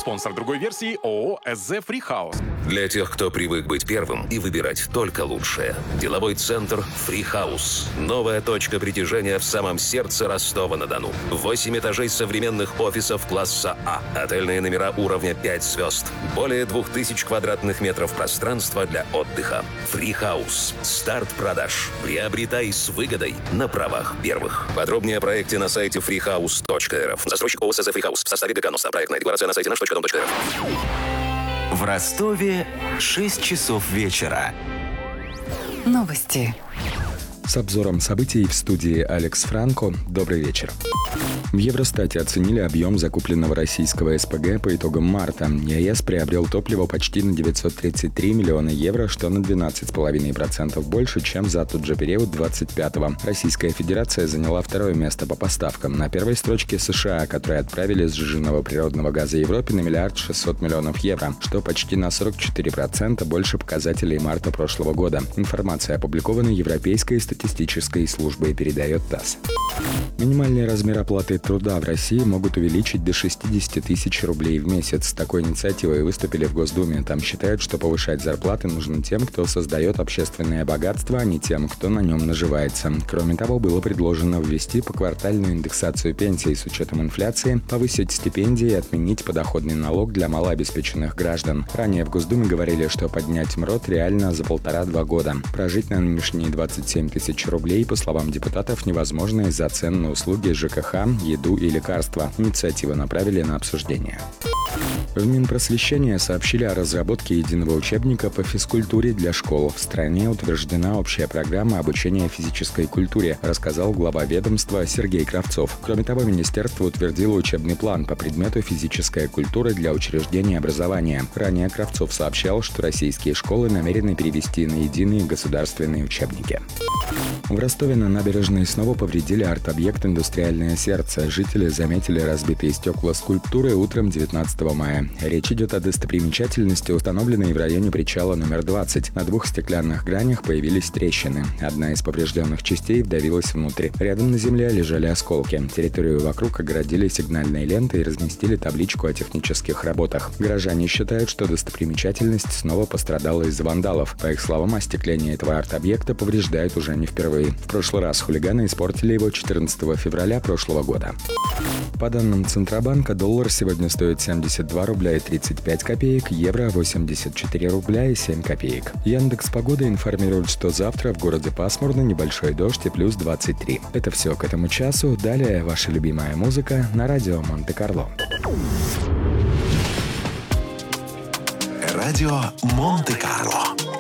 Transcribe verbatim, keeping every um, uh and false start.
Спонсор другой версии ООО «СЗ Фрихаус». Для тех, кто привык быть первым и выбирать только лучшее. Деловой центр «Фрихаус». Новая точка притяжения в самом сердце Ростова-на-Дону. Восемь этажей современных офисов класса А. Отельные номера уровня пять звезд. Более двух тысяч квадратных метров пространства для отдыха. «Фрихаус». Старт продаж. Приобретай с выгодой на правах первых. Подробнее о проекте на сайте фрихаус точка эр эф. Застройщик ООО «СЗ Фрихаус». В составе ГК «Носта». Проектная декларация на сайте наш точка дом точка эр эф. В Ростове шесть часов вечера. Новости. С обзором событий в студии Алекс Франко. Добрый вечер. В Евростате оценили объем закупленного российского СПГ по итогам марта. ЕС приобрел топливо почти на девятьсот тридцать три миллиона евро, что на двенадцать целых пять десятых процента больше, чем за тот же период двадцать пятого. Российская Федерация заняла второе место по поставкам. На первой строчке США, которые отправили сжиженного природного газа Европе на миллиард шестьсот миллионов евро, что почти на сорок четыре процента больше показателей марта прошлого года. Информация опубликована Европейской статистической службой, передает ТАСС. Минимальный размер оплаты труда в России могут увеличить до шестьдесят тысяч рублей в месяц. С такой инициативой выступили в Госдуме. Там считают, что повышать зарплаты нужно тем, кто создает общественное богатство, а не тем, кто на нем наживается. Кроме того, было предложено ввести поквартальную индексацию пенсий с учетом инфляции, повысить стипендии и отменить подоходный налог для малообеспеченных граждан. Ранее в Госдуме говорили, что поднять МРОТ реально за полтора-два года. Прожить на нынешние двадцать семь тысяч рублей, по словам депутатов, невозможно из-за цен на услуги ЖКХ, еду и лекарства. Инициативу направили на обсуждение. В Минпросвещении сообщили о разработке единого учебника по физкультуре для школ. В стране утверждена общая программа обучения физической культуре, рассказал глава ведомства Сергей Кравцов. Кроме того, министерство утвердило учебный план по предмету физическая культура для учреждений образования. Ранее Кравцов сообщал, что российские школы намерены перевести на единые государственные учебники. В Ростове на набережной снова повредили арт-объект «Индустриальное сердце». Жители заметили разбитые стекла скульптуры утром девятнадцатого мая. Речь идет о достопримечательности, установленной в районе причала номер двадцать. На двух стеклянных гранях появились трещины. Одна из поврежденных частей вдавилась внутрь. Рядом на земле лежали осколки. Территорию вокруг огородили сигнальной лентой и разместили табличку о технических работах. Горожане считают, что достопримечательность снова пострадала из-за вандалов. По их словам, остекление этого арт-объекта повреждает уже не впервые. В прошлый раз хулиганы испортили его четырнадцатого февраля прошлого года. По данным Центробанка, доллар сегодня стоит семьдесят два рубля и тридцать пять копеек, евро восемьдесят четыре рубля и семь копеек. Яндекс.Погода информирует, что завтра в городе пасмурно, небольшой дождь и плюс двадцать три. Это все к этому часу. Далее ваша любимая музыка на радио Монте-Карло. Радио Монте-Карло.